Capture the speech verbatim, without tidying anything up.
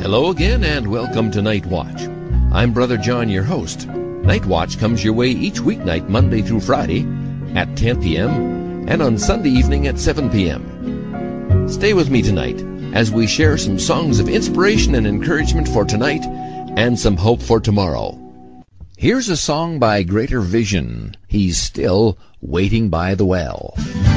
Hello again and welcome to Night Watch. I'm Brother John, your host. Night Watch comes your way each weeknight, Monday through Friday at ten p.m. and on Sunday evening at seven p.m. Stay with me tonight as we share some songs of inspiration and encouragement for tonight and some hope for tomorrow. Here's a song by Greater Vision, He's Still Waiting by the Well.